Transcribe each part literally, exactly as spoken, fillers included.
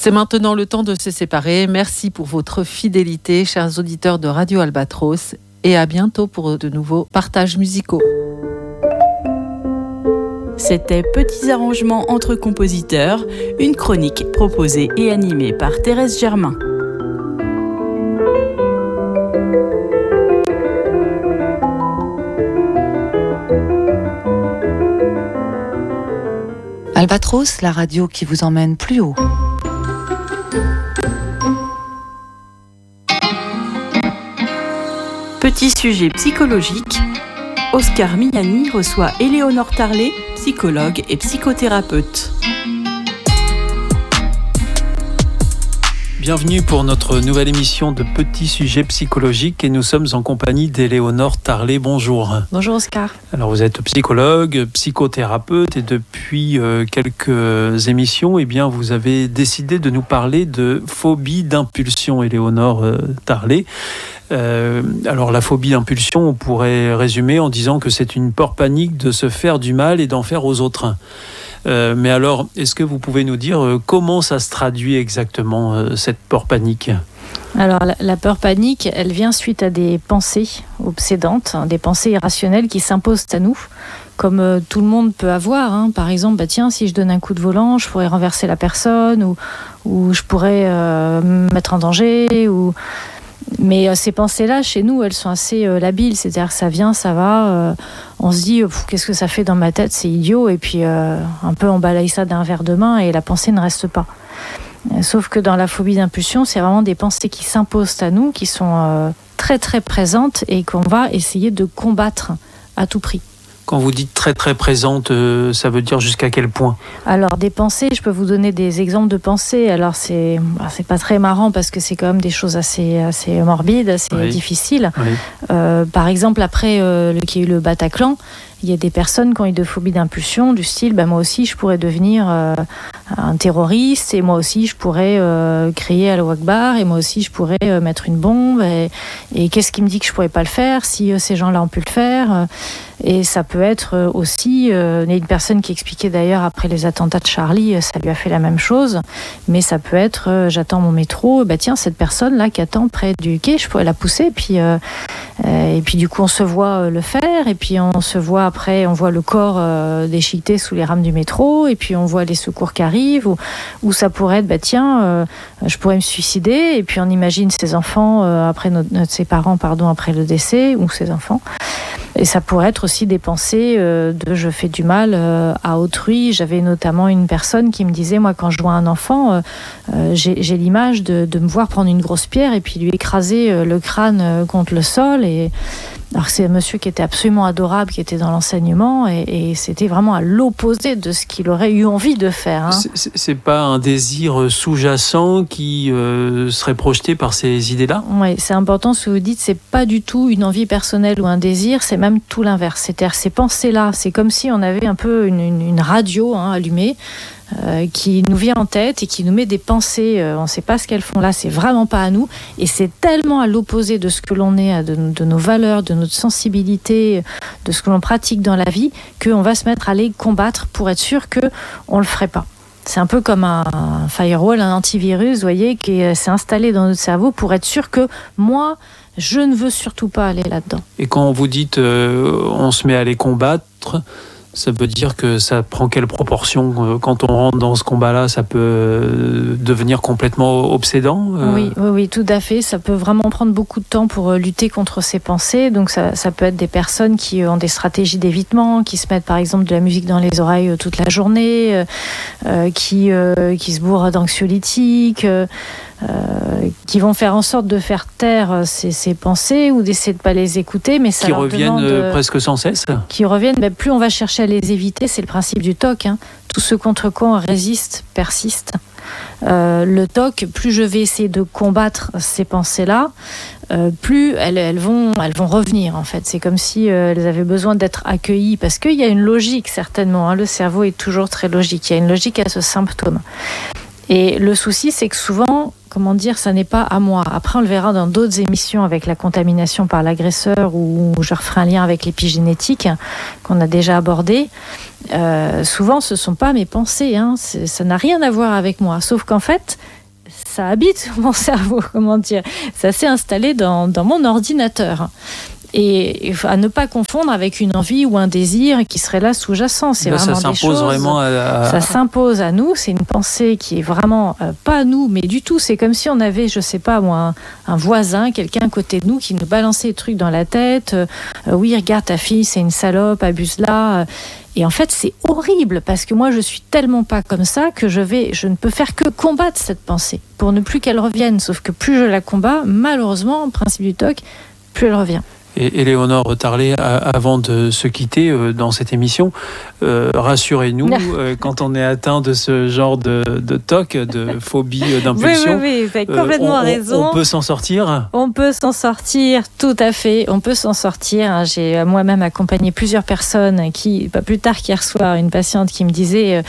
C'est maintenant le temps de se séparer. Merci pour votre fidélité, chers auditeurs de Radio Albatros, et à bientôt pour de nouveaux partages musicaux. C'était Petits arrangements entre compositeurs, une chronique proposée et animée par Thérèse Germain. Albatros, la radio qui vous emmène plus haut. Petit sujet psychologique. Oscar Miani reçoit Éléonore Tarlet, psychologue et psychothérapeute. Bienvenue pour notre nouvelle émission de Petits sujets psychologiques et nous sommes en compagnie d'Éléonore Tarlet. Bonjour. Bonjour Oscar. Alors vous êtes psychologue, psychothérapeute et depuis euh, quelques émissions, eh bien, vous avez décidé de nous parler de phobie d'impulsion, Éléonore euh, Tarlet. Euh, alors la phobie d'impulsion, on pourrait résumer en disant que c'est une peur panique de se faire du mal et d'en faire aux autres. Euh, mais alors, est-ce que vous pouvez nous dire euh, comment ça se traduit exactement, euh, cette peur panique ? Alors la, la peur panique, elle vient suite à des pensées obsédantes, hein, des pensées irrationnelles qui s'imposent à nous, comme euh, tout le monde peut avoir. Hein. Par exemple, bah, tiens, si je donne un coup de volant, je pourrais renverser la personne, ou, ou je pourrais euh, me mettre en danger, ou... Mais euh, ces pensées-là, chez nous, elles sont assez euh, labiles. C'est-à-dire que ça vient, ça va. Euh, on se dit, pff, qu'est-ce que ça fait dans ma tête ? C'est idiot. Et puis, euh, un peu, on balaye ça d'un verre de main et la pensée ne reste pas. Euh, sauf que dans la phobie d'impulsion, c'est vraiment des pensées qui s'imposent à nous, qui sont euh, très, très présentes et qu'on va essayer de combattre à tout prix. Quand vous dites très très présente, euh, ça veut dire jusqu'à quel point ? Alors des pensées, je peux vous donner des exemples de pensées. Alors c'est, c'est pas très marrant parce que c'est quand même des choses assez, assez morbides, assez oui. difficiles. Oui. Euh, par exemple, après euh, le, qu'il y a eu le Bataclan, il y a des personnes qui ont eu de phobie d'impulsion du style bah, moi aussi je pourrais devenir euh, un terroriste et moi aussi je pourrais euh, crier Allahu Akbar et moi aussi je pourrais euh, mettre une bombe et, et qu'est-ce qui me dit que je pourrais pas le faire si euh, ces gens-là ont pu le faire. Et ça peut être aussi euh, il y a une personne qui expliquait d'ailleurs après les attentats de Charlie, ça lui a fait la même chose, mais ça peut être euh, j'attends mon métro, bah tiens cette personne là qui attend près du quai, je pourrais la pousser et puis euh, euh, et puis du coup on se voit le faire et puis on se voit après on voit le corps euh, déchiqueté sous les rames du métro et puis on voit les secours qui arrivent ou, ou ça pourrait être bah tiens euh, je pourrais me suicider et puis on imagine ses enfants euh, après notre, notre, ses parents pardon après le décès ou ses enfants. Et ça pourrait être aussi des pensées euh, de je fais du mal euh, à autrui. J'avais notamment une personne qui me disait, moi quand je vois un enfant, euh, euh, j'ai, j'ai l'image de, de me voir prendre une grosse pierre et puis lui écraser euh, le crâne euh, contre le sol. Et alors c'est un monsieur qui était absolument adorable, qui était dans l'enseignement et, et c'était vraiment à l'opposé de ce qu'il aurait eu envie de faire. Hein. C'est, c'est pas un désir sous-jacent qui euh, serait projeté par ces idées-là ? Oui, c'est important ce que vous dites, c'est pas du tout une envie personnelle ou un désir, c'est même tout l'inverse. C'est-à-dire ces pensées-là, c'est comme si on avait un peu une, une, une radio hein, allumée euh, qui nous vient en tête et qui nous met des pensées, euh, on ne sait pas ce qu'elles font là, c'est vraiment pas à nous et c'est tellement à l'opposé de ce que l'on est, de, de nos valeurs, de notre sensibilité, de ce que l'on pratique dans la vie, qu'on va se mettre à les combattre pour être sûr qu'on ne le ferait pas. C'est un peu comme un, un firewall, un antivirus, vous voyez, qui s'est installé dans notre cerveau pour être sûr que moi, je ne veux surtout pas aller là-dedans. Et quand vous dites euh, on se met à les combattre, ça veut dire que ça prend quelle proportion ? Quand on rentre dans ce combat-là, ça peut devenir complètement obsédant ? Oui, oui, oui, tout à fait. Ça peut vraiment prendre beaucoup de temps pour lutter contre ces pensées. Donc ça, ça peut être des personnes qui ont des stratégies d'évitement, qui se mettent par exemple de la musique dans les oreilles toute la journée, euh, qui, euh, qui se bourrent d'anxiolytiques, euh, Euh, qui vont faire en sorte de faire taire ces, ces pensées ou d'essayer de ne pas les écouter, mais ça qui leur reviennent demande, presque sans cesse. Qui reviennent, ben plus on va chercher à les éviter, c'est le principe du T O C. Hein. Tout ce contre quoi on résiste persiste. Euh, le T O C, plus je vais essayer de combattre ces pensées-là, euh, plus elles, elles, vont, elles vont revenir en fait. C'est comme si euh, elles avaient besoin d'être accueillies parce qu'il y a une logique certainement. Hein. Le cerveau est toujours très logique. Il y a une logique à ce symptôme. Et le souci, c'est que souvent, comment dire, ça n'est pas à moi. Après, on le verra dans d'autres émissions avec la contamination par l'agresseur, où je referai un lien avec l'épigénétique qu'on a déjà abordé. Euh, souvent, ce ne sont pas mes pensées, hein. C'est, ça n'a rien à voir avec moi. Sauf qu'en fait, ça habite mon cerveau, comment dire. Ça s'est installé dans, dans mon ordinateur. Et à ne pas confondre avec une envie ou un désir qui serait là sous-jacent. C'est là, vraiment ça des s'impose choses. Vraiment à, à... Ça s'impose à nous. C'est une pensée qui est vraiment euh, pas à nous, mais du tout. C'est comme si on avait, je sais pas moi, un, un voisin, quelqu'un à côté de nous qui nous balançait des trucs dans la tête. Euh, oui, regarde ta fille, c'est une salope, abuse-la. Et en fait, c'est horrible parce que moi, je suis tellement pas comme ça que je vais, je ne peux faire que combattre cette pensée pour ne plus qu'elle revienne. Sauf que plus je la combats, malheureusement, en principe du T O C, plus elle revient. Et Éléonore Tarlet, avant de se quitter euh, dans cette émission, euh, rassurez-nous, euh, quand on est atteint de ce genre de, de T O C, de phobie d'impulsion, oui, oui, oui, vous avez complètement euh, on, raison. On peut s'en sortir ? On peut s'en sortir, tout à fait. On peut s'en sortir. J'ai moi-même accompagné plusieurs personnes qui, pas plus tard qu'hier soir, une patiente qui me disait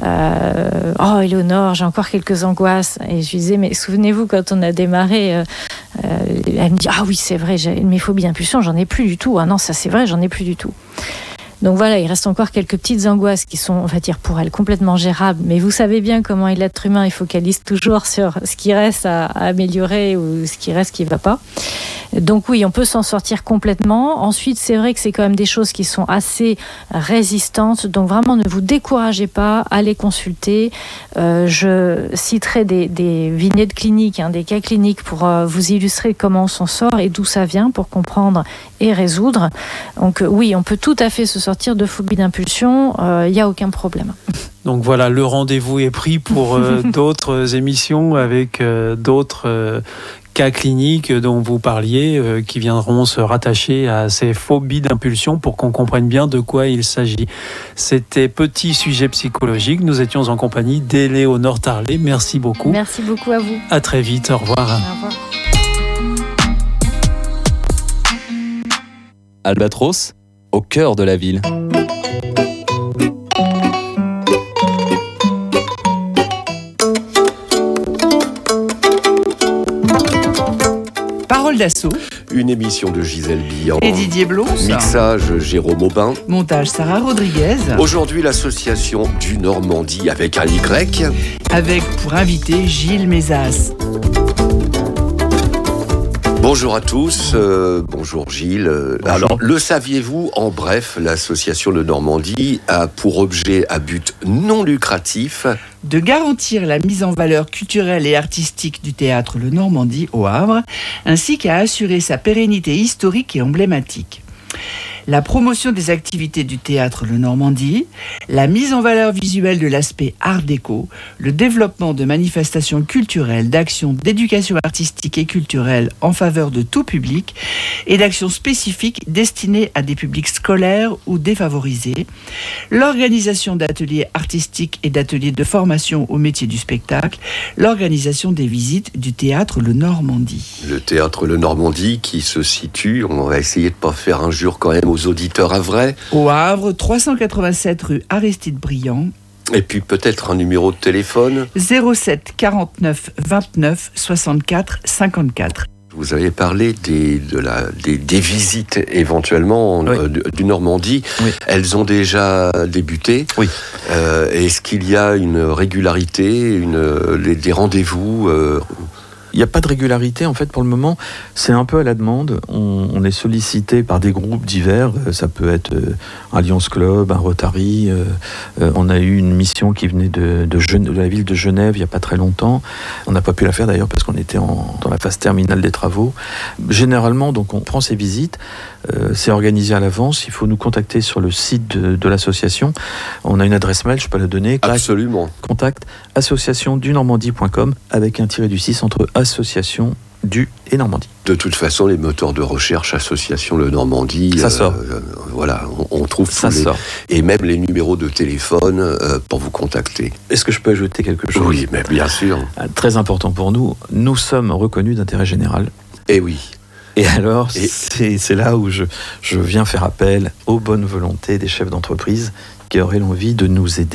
euh, « Oh, Éléonore, j'ai encore quelques angoisses. » Et je lui disais « Mais souvenez-vous, quand on a démarré, euh, euh, elle me dit « Ah oui, c'est vrai, j'ai mes phobies d'impulsion. J'en ai plus du tout. Ah non, ça c'est vrai, j'en ai plus du tout. » Donc voilà, il reste encore quelques petites angoisses qui sont, on va dire, pour elle complètement gérables. Mais vous savez bien comment est l'être humain, il focalise toujours sur ce qui reste à, à améliorer ou ce qui reste qui ne va pas. Donc oui, on peut s'en sortir complètement. Ensuite, c'est vrai que c'est quand même des choses qui sont assez résistantes. Donc vraiment, ne vous découragez pas, allez consulter. Euh, je citerai des, des vignettes cliniques, hein, des cas cliniques pour euh, vous illustrer comment on s'en sort et d'où ça vient pour comprendre et résoudre. Donc euh, oui, on peut tout à fait se sortir de phobie d'impulsion, il euh, n'y a aucun problème. Donc voilà, le rendez-vous est pris pour euh, d'autres émissions avec euh, d'autres euh, cas cliniques dont vous parliez, euh, qui viendront se rattacher à ces phobies d'impulsion pour qu'on comprenne bien de quoi il s'agit. C'était Petit Sujet Psychologique. Nous étions en compagnie d'Éléonore Tarlet. Merci beaucoup. Merci beaucoup à vous. À très vite. Au revoir. Au revoir. Albatros, au cœur de la ville. Parole d'assaut. Une émission de Gisèle Billan. Et Didier Blons. Mixage Jérôme Aubin. Montage Sarah Rodriguez. Aujourd'hui, l'association du Normandie avec un Y. Avec pour invité Gilles Mézas. Bonjour à tous, euh, bonjour Gilles. Bonjour. Alors, le saviez-vous, en bref, l'association de Normandie a pour objet à but non lucratif de garantir la mise en valeur culturelle et artistique du théâtre Le Normandie au Havre, ainsi qu'à assurer sa pérennité historique et emblématique. La promotion des activités du théâtre Le Normandie, la mise en valeur visuelle de l'aspect art déco, le développement de manifestations culturelles, d'actions d'éducation artistique et culturelle en faveur de tout public et d'actions spécifiques destinées à des publics scolaires ou défavorisés, l'organisation d'ateliers artistiques et d'ateliers de formation au métier du spectacle, l'organisation des visites du théâtre Le Normandie. Le théâtre Le Normandie qui se situe, on va essayer de ne pas faire injure quand même aux auditeurs havrais. Au Havre, trois cent quatre-vingt-sept rue Aristide Briand. Et puis peut-être un numéro de téléphone. zéro sept quarante-neuf vingt-neuf soixante-quatre cinquante-quatre. Vous avez parlé des, de la, des, des visites éventuellement oui. euh, du Normandie. Oui. Elles ont déjà débuté. Oui. Euh, est-ce qu'il y a une régularité, une, les, des rendez-vous euh... Il n'y a pas de régularité, en fait, pour le moment. C'est un peu à la demande. On, on est sollicité par des groupes divers. Ça peut être un Lions Club, un Rotary. Euh, on a eu une mission qui venait de, de, Gen- de la ville de Genève il n'y a pas très longtemps. On n'a pas pu la faire, d'ailleurs, parce qu'on était en, dans la phase terminale des travaux. Généralement, donc, on prend ces visites. Euh, c'est organisé à l'avance. Il faut nous contacter sur le site de, de l'association. On a une adresse mail, je peux la donner. Absolument. Contact association du normandie point com avec un tiré du six entre association du et Normandie. De toute façon, les moteurs de recherche association Le Normandie, ça sort. Euh, voilà, on, on trouve ça tous les, sort. Et même les numéros de téléphone euh, pour vous contacter. Est-ce que je peux ajouter quelque chose ? Oui, mais bien sûr. Très important pour nous, nous sommes reconnus d'intérêt général. Eh oui. Et alors, et... C'est, c'est là où je, je viens faire appel aux bonnes volontés des chefs d'entreprise qui auraient l'envie de nous aider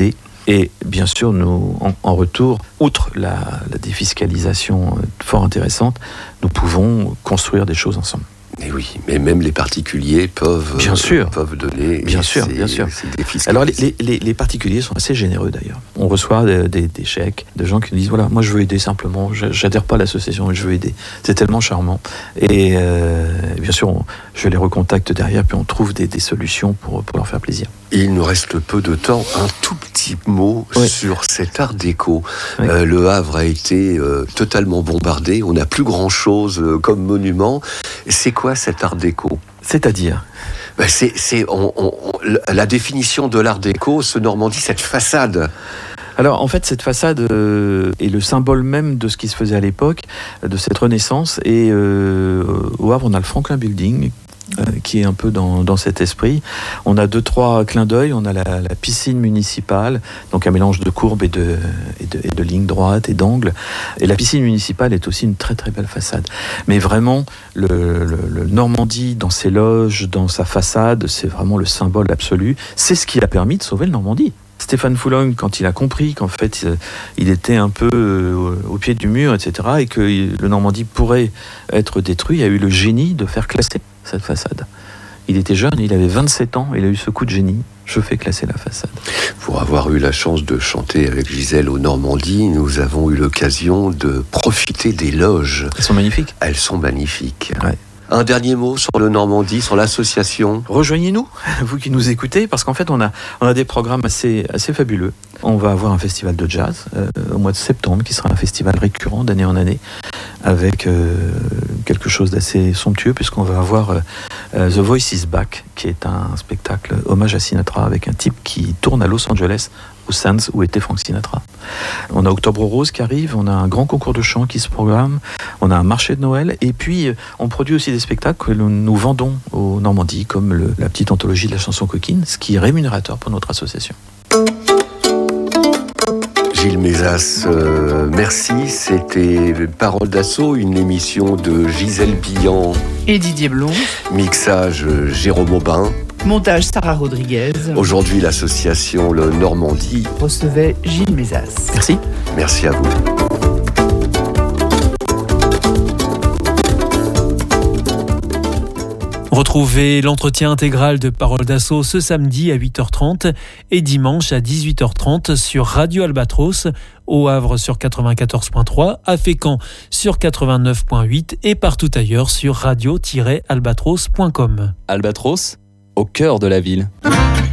Et bien sûr, nous, en, en retour, outre la, la défiscalisation fort intéressante, nous pouvons construire des choses ensemble. Et oui, mais même les particuliers peuvent, bien sûr. Euh, peuvent donner. Bien sûr, bien sûr. Alors les, les, les particuliers sont assez généreux d'ailleurs. On reçoit des, des, des chèques de gens qui nous disent voilà, moi je veux aider simplement, j'adhère pas à l'association, mais je veux aider. C'est tellement charmant. Et euh, bien sûr, on, je les recontacte derrière, puis on trouve des, des solutions pour, pour leur faire plaisir. Il nous reste peu de temps. Un tout petit mot oui. sur cet art déco. Oui. Euh, le Havre a été euh, totalement bombardé. On n'a plus grand-chose euh, comme monument. C'est quoi cet art déco ? C'est-à-dire ? Ben c'est, c'est on, on, la définition de l'art déco, ce Normandie, cette façade. Alors en fait cette façade euh, est le symbole même de ce qui se faisait à l'époque, de cette renaissance. Et euh, au Havre on a le Franklin Building, Euh, qui est un peu dans, dans cet esprit. On a deux, trois clins d'œil. On a la, la piscine municipale, donc un mélange de courbes et de, et, de, et de lignes droites et d'angles. Et la piscine municipale est aussi une très très belle façade. Mais vraiment, le, le, le Normandie, dans ses loges, dans sa façade, c'est vraiment le symbole absolu. C'est ce qui a permis de sauver le Normandie. Stéphane Foulogne, quand il a compris qu'en fait il était un peu au pied du mur, et cetera, et que le Normandie pourrait être détruit, il a eu le génie de faire classer cette façade. Il était jeune, il avait vingt-sept ans, il a eu ce coup de génie. Je fais classer la façade. Pour avoir eu la chance de chanter avec Gisèle au Normandie, nous avons eu l'occasion de profiter des loges. Elles sont magnifiques. Elles sont magnifiques. Ouais. Un dernier mot sur le Normandie, sur l'association. Rejoignez-nous, vous qui nous écoutez, parce qu'en fait, on a, on a des programmes assez, assez fabuleux. On va avoir un festival de jazz euh, au mois de septembre, qui sera un festival récurrent d'année en année, avec euh, quelque chose d'assez somptueux, puisqu'on va avoir euh, The Voice is Back, qui est un spectacle hommage à Sinatra, avec un type qui tourne à Los Angeles, au Sands où était Frank Sinatra. On a Octobre Rose qui arrive, on a un grand concours de chant qui se programme, on a un marché de Noël, et puis on produit aussi des spectacles que nous vendons au Normandie, comme le, la petite anthologie de la chanson coquine, ce qui est rémunérateur pour notre association. Gilles Mézas, euh, merci. C'était Parole d'Assaut, une émission de Gisèle Billan et Didier Blond. Mixage Jérôme Aubin. Montage Sarah Rodriguez. Aujourd'hui, l'association Le Normandie recevait Gilles Mézas. Merci. Merci à vous. Retrouvez l'entretien intégral de Parole d'Assaut ce samedi à huit heures trente et dimanche à dix-huit heures trente sur Radio Albatros, au Havre sur quatre-vingt-quatorze point trois, à Fécamp sur quatre-vingt-neuf point huit et partout ailleurs sur radio tiret albatros point com. Albatros, au cœur de la ville.